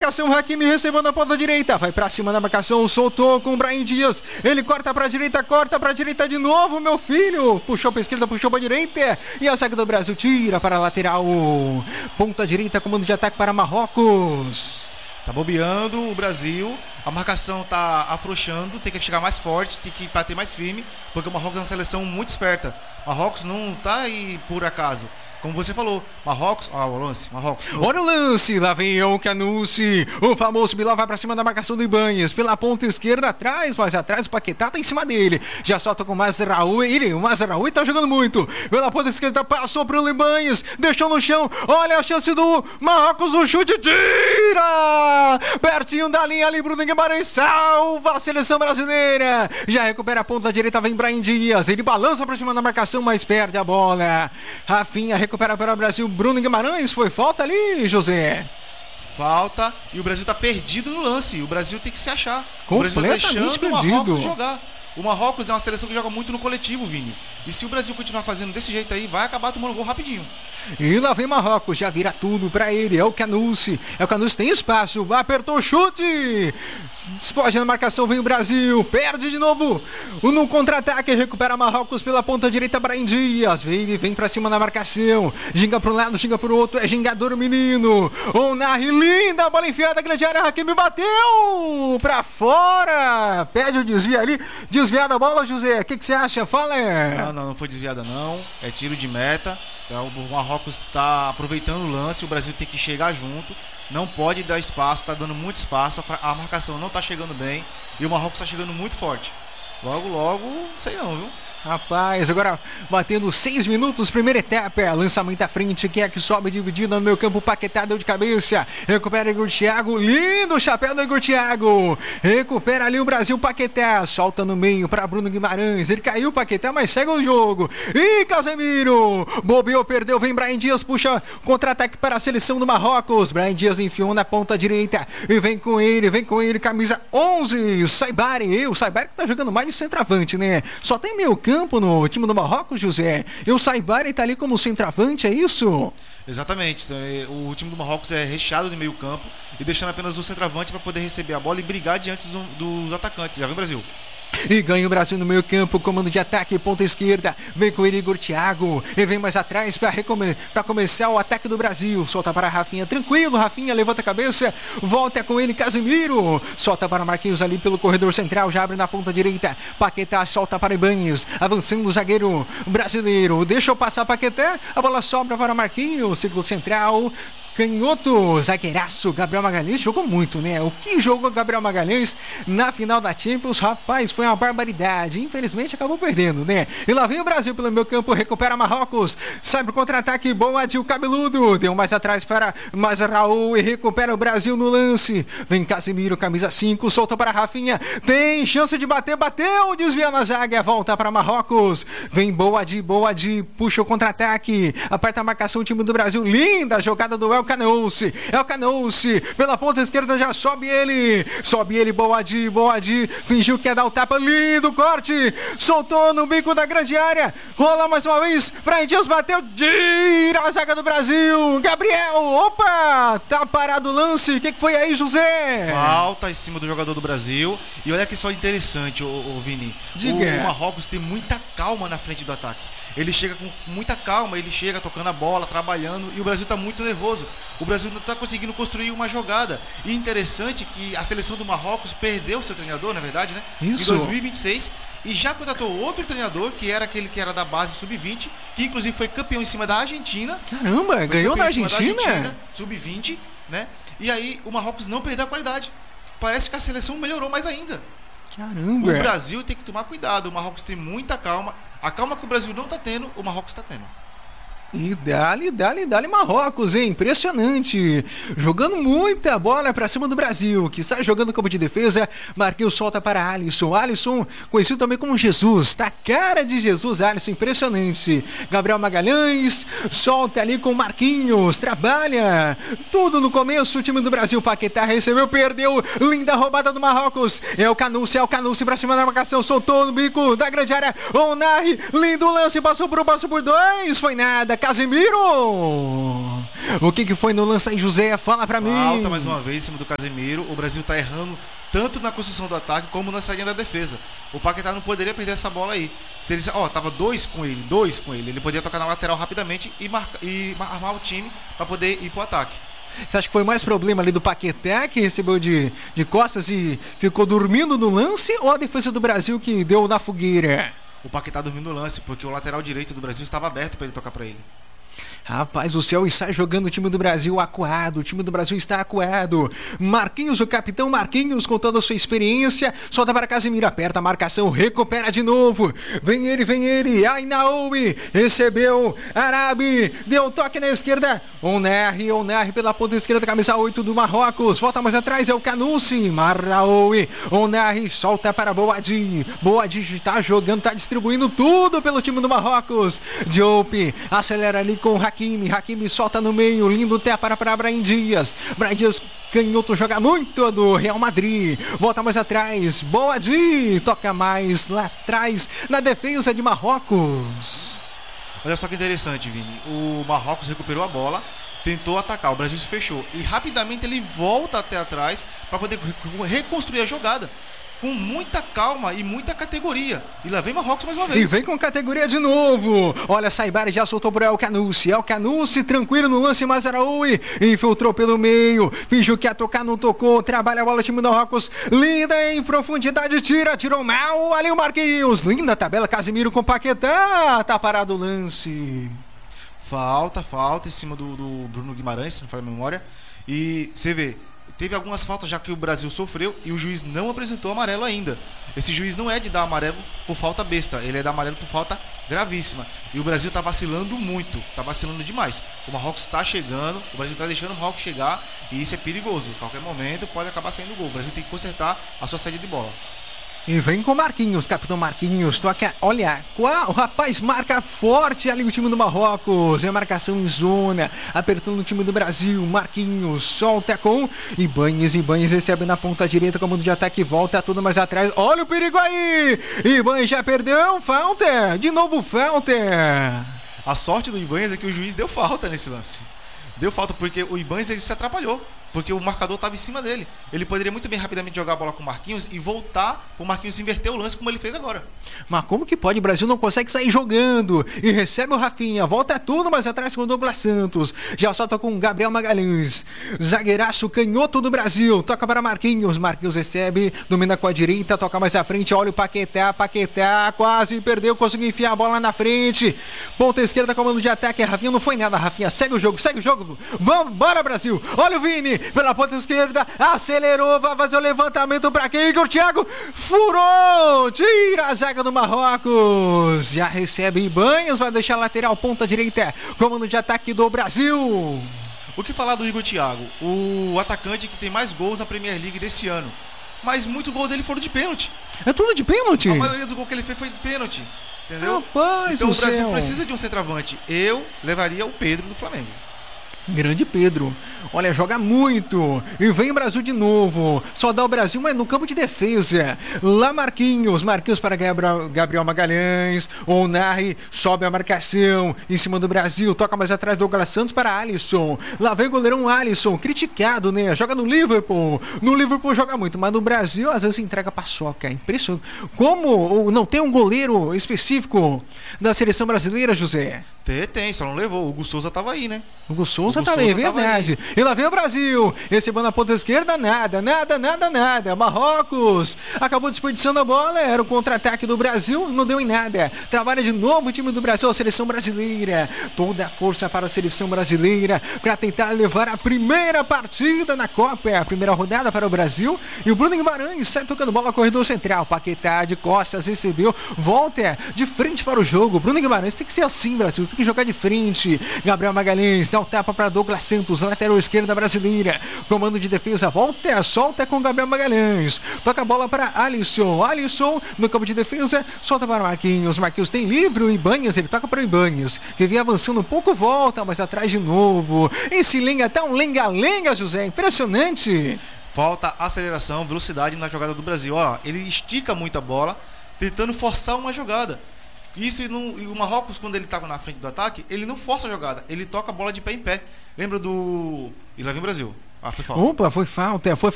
marcação, Hakimi recebeu na ponta direita, vai pra cima da marcação, soltou com o Brahim Dias, ele corta pra direita de novo, meu filho, puxou pra esquerda, puxou pra direita, e a zaga do Brasil tira para a lateral, ponta direita, comando de ataque para Marrocos. Tá bobeando o Brasil, a marcação tá afrouxando, tem que chegar mais forte, tem que bater mais firme, porque o Marrocos é uma seleção muito esperta. Marrocos não tá aí por acaso. Como você falou, Marrocos, o lance, Marrocos. Olha o lance, lá vem o Canussi, o famoso Bilal vai pra cima da marcação do Ibanez, pela ponta esquerda atrás, mas atrás o Paquetá tá em cima dele, já solta com o Mazraoui, o Mazraoui tá jogando muito, pela ponta esquerda passou pro Ibanez, deixou no chão, olha a chance do Marrocos, o chute, tira! Pertinho da linha ali, Bruno Guimarães salva a seleção brasileira, já recupera a ponta direita, vem Brahim Dias, ele balança pra cima da marcação, mas perde a bola, Rafinha recupera para o Brasil, Bruno Guimarães, foi falta ali, José? Falta, e o Brasil tá perdido no lance, o Brasil tem que se achar, o Brasil tá deixando o Marrocos jogar. O Marrocos é uma seleção que joga muito no coletivo, Vini, e se o Brasil continuar fazendo desse jeito aí, vai acabar tomando gol rapidinho. E lá vem Marrocos, já vira tudo pra ele, é o Canussi tem espaço, apertou o chute, explode na marcação, vem o Brasil, perde de novo, no contra-ataque, recupera Marrocos pela ponta direita, Brahim Dias, vem pra cima na marcação, ginga pra um lado, ginga pro outro, é gingador o menino, Onari, linda, bola enfiada, grande área, Hakimi bateu pra fora, pede o desvio ali, desviada a bola, José, o que você acha? Fala! Não foi desviada não, é tiro de meta. O Marrocos está aproveitando o lance, o Brasil tem que chegar junto, não pode dar espaço, está dando muito espaço, a marcação não está chegando bem e o Marrocos está chegando muito forte. Logo, sei não, viu? Rapaz, agora batendo 6 minutos, primeira etapa, lançamento à frente, quem é que sobe dividida no meu campo, Paquetá deu de cabeça, recupera Igor Thiago, lindo chapéu do Igor Thiago, recupera ali o Brasil, Paquetá, solta no meio para Bruno Guimarães, ele caiu, Paquetá, mas segue o jogo, e Casemiro, bobeou, perdeu, vem Brahim Dias, puxa contra-ataque para a seleção do Marrocos, Brahim Dias enfiou na ponta direita, e vem com ele, camisa 11, Saibari, o Saibari que tá jogando mais de centroavante, né, só tem meio campo no time do Marrocos, José. E o Saibari tá ali como centroavante, é isso? Exatamente. O time do Marrocos é recheado de meio campo e deixando apenas o centroavante para poder receber a bola e brigar diante dos atacantes. Já vem o Brasil. E ganha o Brasil no meio campo, comando de ataque, ponta esquerda, vem com ele Igor Thiago, e vem mais atrás para começar o ataque do Brasil, solta para Rafinha, tranquilo, Rafinha levanta a cabeça, volta com ele Casemiro, solta para Marquinhos ali pelo corredor central, já abre na ponta direita, Paquetá solta para Ibanez, avançando o zagueiro brasileiro, deixa eu passar Paquetá, a bola sobra para Marquinhos, círculo central, canhoto, zagueiraço, Gabriel Magalhães jogou muito, né? O que jogou Gabriel Magalhães na final da Champions, rapaz, foi uma barbaridade. Infelizmente acabou perdendo, né? E lá vem o Brasil pelo meu campo, recupera Marrocos, sai pro contra-ataque, bom Adil Cabeludo, deu mais atrás para Mazraoui e recupera o Brasil no lance. Vem Casemiro, camisa 5, solta para Rafinha, tem chance de bater, bateu, desvia na zaga, volta para Marrocos. Vem Boadi, puxa o contra-ataque, aperta a marcação, o time do Brasil, linda jogada do El Canouce, pela ponta esquerda já sobe ele, Boadi, fingiu que ia dar o tapa, lindo corte, soltou no bico da grande área, rola mais uma vez, Brahim Dias bateu, tira a zaga do Brasil, Gabriel, opa, tá parado o lance, o que foi aí, José? Falta em cima do jogador do Brasil, e olha que só interessante, o Vini, o Marrocos tem muita calma na frente do ataque, ele chega com muita calma, ele chega tocando a bola, trabalhando, e o Brasil tá muito nervoso. O Brasil não está conseguindo construir uma jogada. E interessante que a seleção do Marrocos perdeu seu treinador, na verdade, né? Isso. Em 2026. E já contratou outro treinador, que era aquele que era da base sub-20, que inclusive foi campeão em cima da Argentina. Caramba, ganhou da Argentina? Sub-20, né? E aí o Marrocos não perdeu a qualidade. Parece que a seleção melhorou mais ainda. Caramba. O Brasil tem que tomar cuidado. O Marrocos tem muita calma. A calma que o Brasil não está tendo, o Marrocos está tendo. E dali Marrocos, hein? Impressionante. Jogando muita bola pra cima do Brasil, que sai jogando campo de defesa. Marquinhos solta para Alisson, conhecido também como Jesus, tá cara de Jesus, Alisson, impressionante. Gabriel Magalhães solta ali com Marquinhos, trabalha tudo no começo. O time do Brasil, Paquetá recebeu, perdeu, linda roubada do Marrocos, é o Canussi pra cima da marcação, soltou no bico da grande área, Onari, lindo lance, passou por dois, foi nada, Casemiro! O que foi no lance aí, José? Fala pra mim. Falta mais uma vez em cima do Casemiro. O Brasil tá errando tanto na construção do ataque como na saída da defesa. O Paquetá não poderia perder essa bola aí. Se ele, tava dois com ele. Ele poderia tocar na lateral rapidamente e armar o time para poder ir pro ataque. Você acha que foi mais problema ali do Paquetá, que recebeu de costas e ficou dormindo no lance, ou a defesa do Brasil que deu na fogueira? O Paquetá dormiu no lance, porque o lateral direito do Brasil estava aberto para ele tocar para ele. Rapaz, o céu está jogando o time do Brasil acuado. O time do Brasil está acuado. Marquinhos, o capitão Marquinhos, com toda a sua experiência, solta para Casemiro, aperta a marcação, recupera de novo. Vem ele. Ainaoui, recebeu. Arabi, deu toque na esquerda. Onerri pela ponta esquerda, camisa 8 do Marrocos. Volta mais atrás, é o Canucci. Marraoui, Onerri, solta para Boadi. Boadi está jogando, está distribuindo tudo pelo time do Marrocos. Diop, acelera ali com Hakimi solta no meio, lindo tepa para Brahim Dias. Brahim Dias, canhoto, joga muito do Real Madrid. Volta mais atrás, Boadi, toca mais lá atrás na defesa de Marrocos. Olha só que interessante, Vini. O Marrocos recuperou a bola, tentou atacar, o Brasil se fechou e rapidamente ele volta até atrás para poder reconstruir a jogada. Com muita calma e muita categoria. E lá vem Marrocos mais uma vez. E vem com categoria de novo. Olha, Saibari já soltou por El Canucci, tranquilo no lance, Mazraoui infiltrou pelo meio. Fingiu que ia tocar, não tocou. Trabalha a bola, time do Marrocos. Linda em profundidade, tirou mal. Ali o Marquinhos. Linda tabela, Casemiro com Paquetá. Tá parado o lance. Falta em cima do Bruno Guimarães, se não falha a memória. E você vê, teve algumas faltas já que o Brasil sofreu e o juiz não apresentou amarelo ainda. Esse juiz não é de dar amarelo por falta besta, ele é de dar amarelo por falta gravíssima. E o Brasil tá vacilando muito, tá vacilando demais. O Marrocos tá chegando, o Brasil tá deixando o Marrocos chegar e isso é perigoso. A qualquer momento pode acabar saindo gol. O Brasil tem que consertar a sua saída de bola. E vem com Marquinhos, capitão Marquinhos. Toca, olha, o rapaz marca forte ali o time do Marrocos. É marcação em zona, apertando o time do Brasil. Marquinhos solta com Ibanez recebe na ponta direita, comando de ataque, volta tudo mais atrás. Olha o perigo aí! Ibanez já perdeu, falta! De novo falta! A sorte do Ibanez é que o juiz deu falta nesse lance. Deu falta porque o Ibanez ele se atrapalhou. Porque o marcador estava em cima dele. Ele poderia muito bem rapidamente jogar a bola com o Marquinhos e voltar para o Marquinhos inverter o lance como ele fez agora. Mas como que pode? O Brasil não consegue sair jogando. E recebe o Rafinha. Volta tudo mais atrás com o Douglas Santos. Já solta com o Gabriel Magalhães. Zagueiraço canhoto do Brasil. Toca para Marquinhos. Marquinhos recebe. Domina com a direita. Toca mais à frente. Olha o Paquetá. Quase perdeu. Conseguiu enfiar a bola na frente. Ponta esquerda, comando de ataque. Rafinha não foi nada. Rafinha segue o jogo. Vamos, bora Brasil. Olha o Vini. Pela ponta esquerda, acelerou, vai fazer o levantamento pra quem? Igor Thiago furou, tira a zaga do Marrocos, já recebe Ibanez, vai deixar a lateral, ponta direita, comando de ataque do Brasil. O que falar do Igor Thiago? O atacante que tem mais gols na Premier League desse ano, mas muito gol dele foram de pênalti. É tudo de pênalti? A maioria do gol que ele fez foi de pênalti, entendeu? Rapaz, então o Brasil precisa de um centroavante. Eu levaria o Pedro do Flamengo. Grande Pedro, olha, joga muito. E vem o Brasil de novo. Só dá o Brasil, mas no campo de defesa. Lá Marquinhos para Gabriel Magalhães. Onerri sobe a marcação em cima do Brasil. Toca mais atrás do Douglas Santos para Alisson. Lá vem o goleirão Alisson, criticado, né? Joga no Liverpool. No Liverpool joga muito, mas no Brasil às vezes se entrega paçoca. É impressionante. Como não tem um goleiro específico da seleção brasileira, José? Tem, só não levou. O Hugo Souza tava aí, né? O Hugo Souza tá bem, é verdade. E lá vem o Brasil. Recebeu na ponta esquerda, nada. Marrocos acabou desperdiçando a bola. Era o contra-ataque do Brasil, não deu em nada. Trabalha de novo o time do Brasil, a seleção brasileira. Toda a força para a seleção brasileira para tentar levar a primeira partida na Copa. A primeira rodada para o Brasil. E o Bruno Guimarães sai tocando bola, corredor central. Paquetá de costas recebeu. Volta de frente para o jogo. Bruno Guimarães tem que ser assim, Brasil. Tem que jogar de frente. Gabriel Magalhães dá um tapa para Douglas Santos, lateral esquerda brasileira. Comando de defesa, volta, solta com Gabriel Magalhães. Toca a bola para Alisson. Alisson no campo de defesa, solta para Marquinhos. Marquinhos tem livre o Ibanez, ele toca para o Ibanez, que vem avançando um pouco, volta, mas atrás de novo. Esse lenga tá um lenga-lenga, José, impressionante. Falta aceleração, velocidade na jogada do Brasil. Ó, ele estica muito a bola, tentando forçar uma jogada. Isso, e o Marrocos, quando ele tá na frente do ataque, ele não força a jogada, ele toca a bola de pé em pé. Lembra do... E lá vem o Brasil. Foi falta. Opa, foi falta